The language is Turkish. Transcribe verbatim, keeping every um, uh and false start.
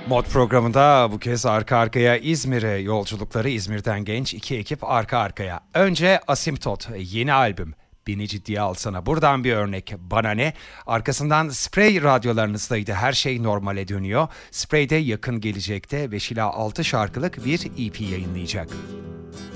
Mod programında bu kez arka arkaya İzmir'e yolculukları. İzmir'den genç iki ekip arka arkaya. Önce Asymptot yeni albüm. Beni ciddiye alsana. Buradan bir örnek. Bana ne? Arkasından Spray radyolarınızdaydı. Her şey normale dönüyor. Spray'de yakın gelecekte beş ila altı şarkılık bir E P yayınlayacak.